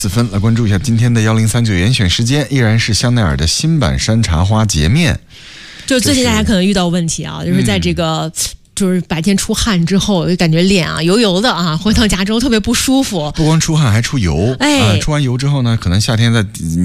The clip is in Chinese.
4分来关注一下今天的1039严选时间，依然是香奈儿的新版山茶花洁面。 就是最近大家可能遇到问题啊，就是在这个就是白天出汗之后，就感觉脸啊油油的啊，回到家之后特别不舒服， 不光出汗还出油，出完油之后呢，可能夏天在